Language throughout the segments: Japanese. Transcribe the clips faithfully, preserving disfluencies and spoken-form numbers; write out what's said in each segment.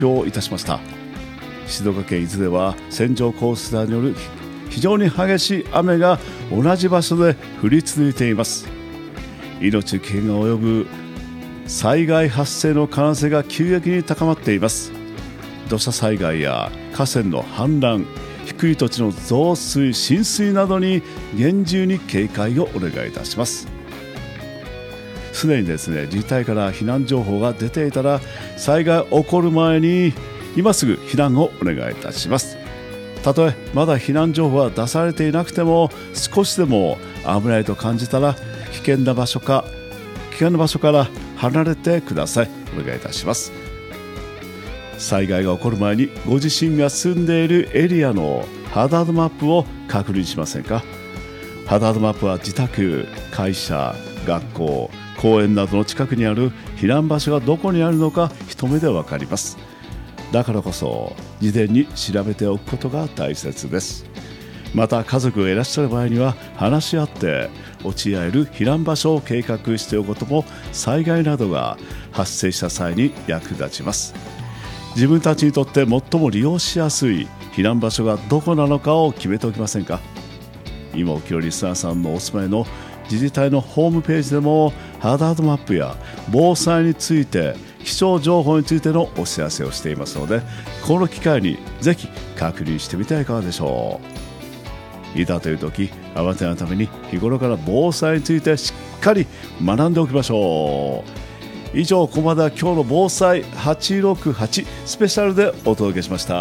表いたしました。静岡県伊豆では線状降水帯による非常に激しい雨が同じ場所で降り続いています。命に危険が及ぶ災害発生の可能性が急激に高まっています。土砂災害や河川の氾濫、低い土地の増水、浸水などに厳重に警戒をお願いいたします。すでにですね、自治体から避難情報が出ていたら、災害起こる前に今すぐ避難をお願いいたします。たとえまだ避難情報は出されていなくても、少しでも危ないと感じたら危険な場所か危険な場所から離れてください。お願いいたします。災害が起こる前にご自身が住んでいるエリアのハザードマップを確認しませんか？ハザードマップは自宅、会社、学校、公園などの近くにある避難場所がどこにあるのか一目でわかります。だからこそ事前に調べておくことが大切です。また家族がいらっしゃる場合には話し合って落ち合える避難場所を計画しておくことも災害などが発生した際に役立ちます。自分たちにとって最も利用しやすい避難場所がどこなのかを決めておきませんか？今お聞きのリスナーさんのお住まいの自治体のホームページでもハザードマップや防災について、気象情報についてのお知らせをしていますので、この機会にぜひ確認してみてはいかがでしょう。いざという時、慌てないために日頃から防災についてしっかり学んでおきましょう。以上、ここまでは今日の防災はちろくはちスペシャルでお届けしました。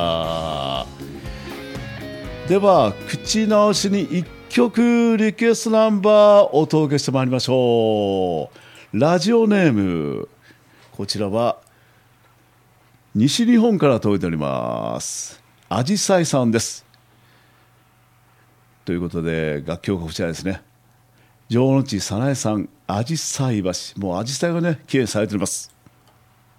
では口直しにいっきょくリクエストナンバーお届けしてまいりましょう。ラジオネーム、こちらは西日本から届いております。あじさいさんです。ということで楽曲はこちらですね。城之内早苗さん、あじさい橋、もうあじさいがね、きれいにされております。